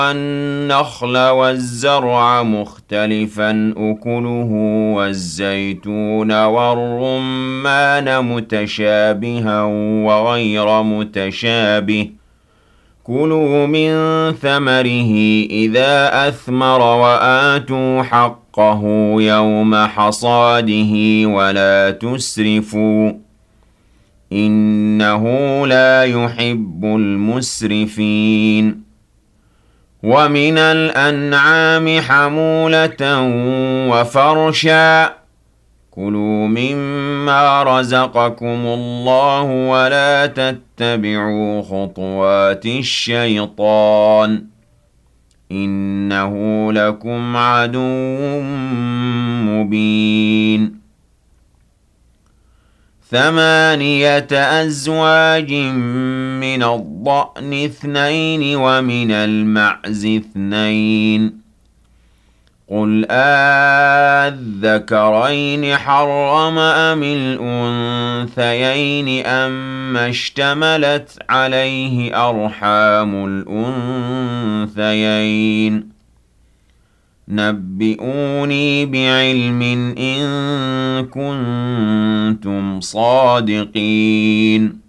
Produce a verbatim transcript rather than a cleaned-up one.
النخل والزرع مختلفا أكله والزيتون والرمان متشابها وغير متشابه كلوا من ثمره إذا أثمر وآتوا حقه يوم حصاده ولا تسرفوا إنه لا يحب المسرفين ومن الأنعام حمولة وفرشا كلوا مما رزقكم الله ولا تتبعوا خطوات الشيطان إنه لكم عدو مبين ثمانية أزواج من الضأن اثنين ومن المعز اثنين قل آذكرين حرم أم الأنثيين أما اشتملت عليه أرحام الأنثيين نبئوني بعلم إن كنتم صادقين